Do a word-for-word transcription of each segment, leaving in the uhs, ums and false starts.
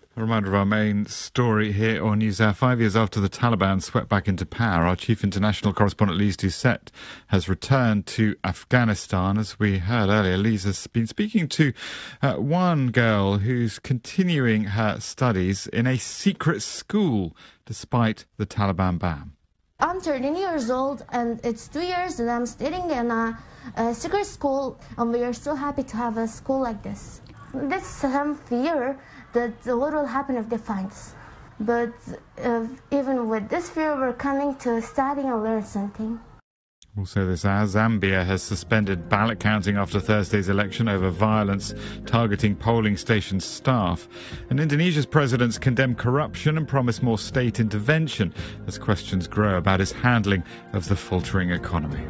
A reminder of our main story here on NewsHour. Five years after the Taliban swept back into power, our chief international correspondent Lise Doucette has returned to Afghanistan. As we heard earlier, Lise has been speaking to uh, one girl who's continuing her studies in a secret school despite the Taliban ban. I'm thirteen years old, and it's two years that I'm studying in a, a secret school, and we are so happy to have a school like this. There's some fear that what will happen if they find us. But uh, even with this fear, we're coming to study and learn something. Also this hour, Zambia has suspended ballot counting after Thursday's election over violence targeting polling station staff. And Indonesia's president's condemned corruption and promised more state intervention as questions grow about his handling of the faltering economy.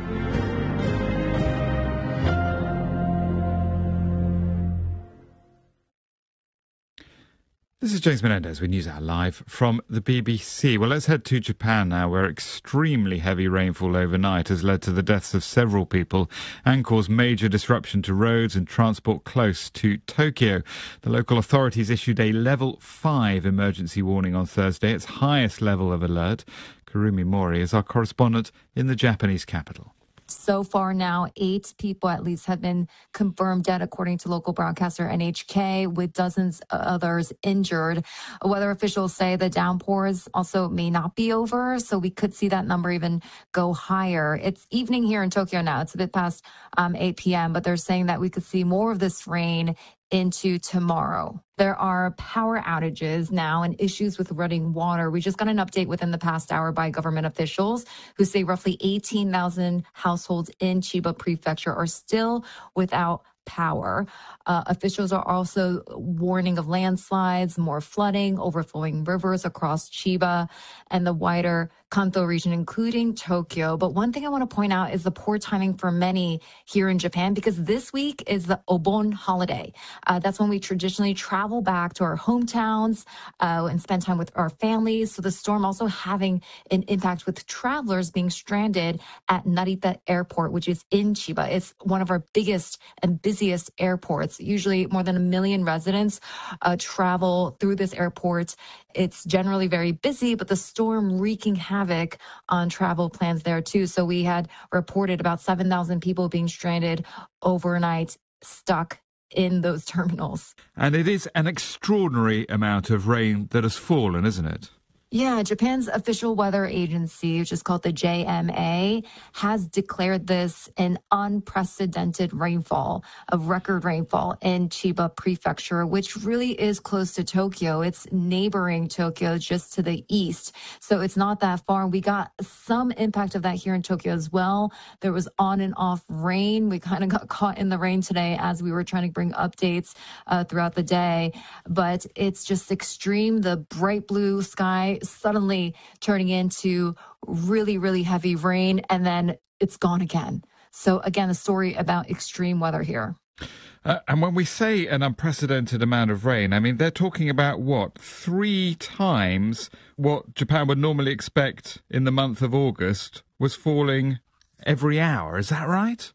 This is James Menendez with NewsHour Live from the B B C. Well, let's head to Japan now, where extremely heavy rainfall overnight has led to the deaths of several people and caused major disruption to roads and transport close to Tokyo. The local authorities issued a level five emergency warning on Thursday, its highest level of alert. Kurumi Mori is our correspondent in the Japanese capital. So far now, eight people at least have been confirmed dead, according to local broadcaster N H K, with dozens of others injured. Weather officials say the downpours also may not be over, so we could see that number even go higher. It's evening here in Tokyo now. It's a bit past um, eight p.m., but they're saying that we could see more of this rain into tomorrow. There are power outages now and issues with running water. We just got an update within the past hour by government officials who say roughly eighteen thousand households in Chiba Prefecture are still without power. Uh, officials are also warning of landslides, more flooding, overflowing rivers across Chiba and the wider Kanto region, including Tokyo. But one thing I want to point out is the poor timing for many here in Japan, because this week is the Obon holiday. Uh, that's when we traditionally travel back to our hometowns uh, and spend time with our families. So the storm also having an impact with travelers being stranded at Narita Airport, which is in Chiba. It's one of our biggest and busiest airports. Usually more than a million residents uh, travel through this airport. It's generally very busy, but the storm wreaking havoc on travel plans there too. So we had reported about seven thousand people being stranded overnight, stuck in those terminals. And it is an extraordinary amount of rain that has fallen, isn't it? Yeah, Japan's official weather agency, which is called the J M A, has declared this an unprecedented rainfall, a record rainfall in Chiba Prefecture, which really is close to Tokyo. It's neighboring Tokyo, just to the east. So it's not that far. We got some impact of that here in Tokyo as well. There was on and off rain. We kind of got caught in the rain today as we were trying to bring updates uh, throughout the day. But it's just extreme. The bright blue sky suddenly turning into really, really heavy rain, and then it's gone again. So again, a story about extreme weather here. Uh, and when we say an unprecedented amount of rain, I mean, they're talking about what? Three times what Japan would normally expect in the month of August was falling every hour. Is that right?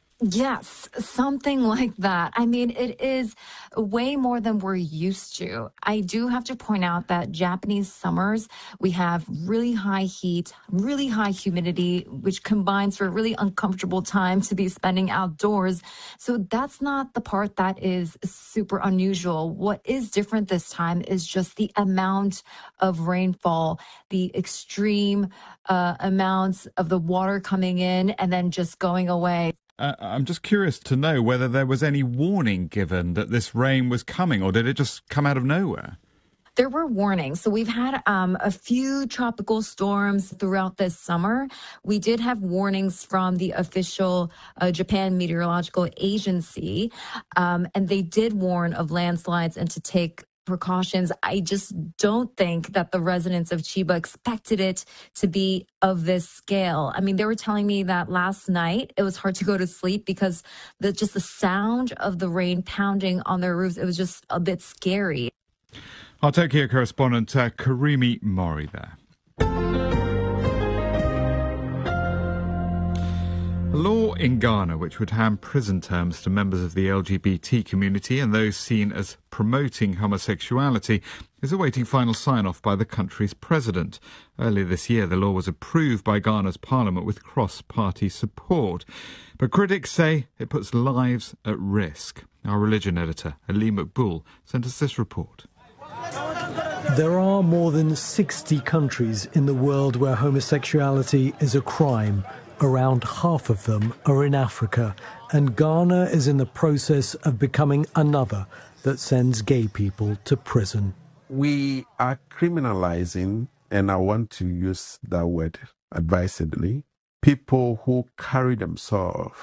Yes, something like that. I mean, it is way more than we're used to. I do have to point out that Japanese summers, we have really high heat, really high humidity, which combines for a really uncomfortable time to be spending outdoors. So that's not the part that is super unusual. What is different this time is just the amount of rainfall, the extreme uh, amounts of the water coming in and then just going away. Uh, I'm just curious to know whether there was any warning given that this rain was coming, or did it just come out of nowhere? There were warnings. So we've had um, a few tropical storms throughout this summer. We did have warnings from the official uh, Japan Meteorological Agency, um, and they did warn of landslides and to take precautions. I just don't think that the residents of Chiba expected it to be of this scale. I mean, they were telling me that last night it was hard to go to sleep because the just the sound of the rain pounding on their roofs, it was just a bit scary. Our Tokyo correspondent, uh, Kurumi Mori there. A law in Ghana which would hand prison terms to members of the L G B T community and those seen as promoting homosexuality is awaiting final sign-off by the country's president. Earlier this year, the law was approved by Ghana's parliament with cross-party support. But critics say it puts lives at risk. Our religion editor, Ali Makbul, sent us this report. There are more than sixty countries in the world where homosexuality is a crime. Around half of them are in Africa, and Ghana is in the process of becoming another that sends gay people to prison. We are criminalizing, and I want to use that word advisedly, people who carry themselves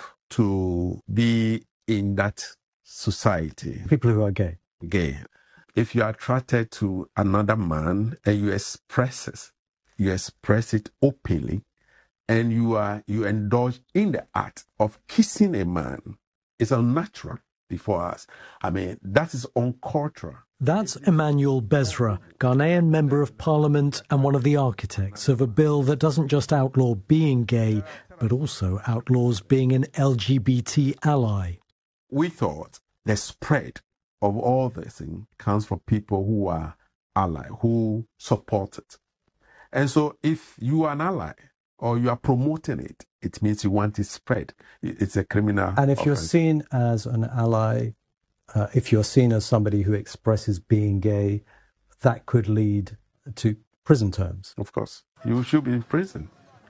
to be in that society. People who are gay. Gay. If you are attracted to another man and you express it, you express it openly, and you are you indulge in the act of kissing a man, it's unnatural before us. I mean, that is uncultural. That's Emmanuel Bezra, Ghanaian Member of Parliament and one of the architects of a bill that doesn't just outlaw being gay, but also outlaws being an L G B T ally. We thought the spread of all this thing comes from people who are ally, who support it. And so if you are an ally, or you are promoting it, it means you want it spread. It's a criminal And if offense. you're seen as an ally, uh, if you're seen as somebody who expresses being gay, that could lead to prison terms. Of course. You should be in prison.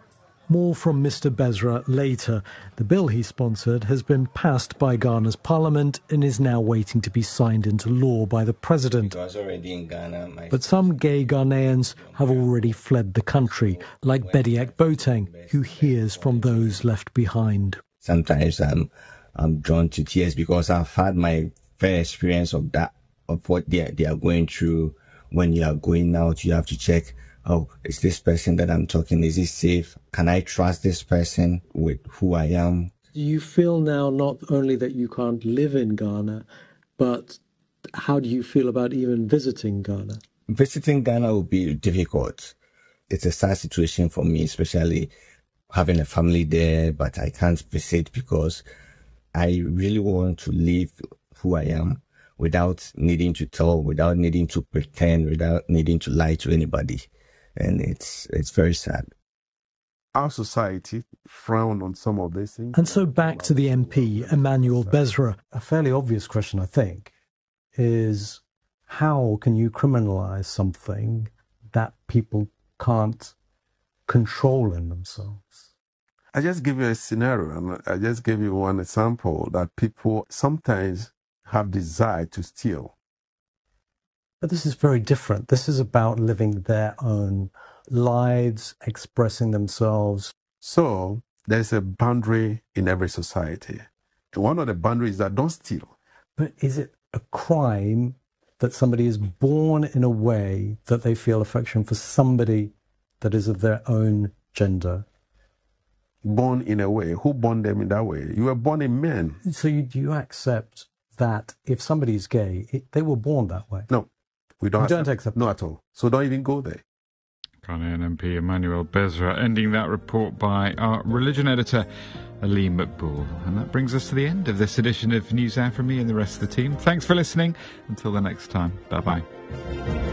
More from Mister Bezra later. The bill he sponsored has been passed by Ghana's parliament and is now waiting to be signed into law by the president. Already in Ghana, my But some gay Ghanaians have already fled the country, like Bediak Boateng, who hears from those left behind. Sometimes I'm, I'm drawn to tears because I've had my fair experience of that, of what they are, they are going through. When you are going out, you have to check, oh, is this person that I'm talking, is he safe? Can I trust this person with who I am? Do you feel now not only that you can't live in Ghana, but how do you feel about even visiting Ghana? Visiting Ghana will be difficult. It's a sad situation for me, especially having a family there, but I can't visit because I really want to live who I am without needing to tell, without needing to pretend, without needing to lie to anybody. And it's it's very sad. Our society frown on some of these things. And so back to the M P, Emmanuel Bezra. A fairly obvious question, I think, is how can you criminalize something that people can't control in themselves? I just give you a scenario, and I just give you one example that people sometimes have desire to steal. But this is very different. This is about living their own lives, expressing themselves. So there's a boundary in every society. And one of the boundaries is that don't steal. But is it a crime that somebody is born in a way that they feel affection for somebody that is of their own gender? Born in a way. Who born them in that way? You were born a man. So you, do you accept that if somebody is gay, it, they were born that way? No, we don't. You don't accept No, at all. So don't even go there. Ghanaian M P Emmanuel Bezra ending that report by our religion editor, Ali Makbul. And that brings us to the end of this edition of News Hour from me and the rest of the team. Thanks for listening. Until the next time, bye-bye.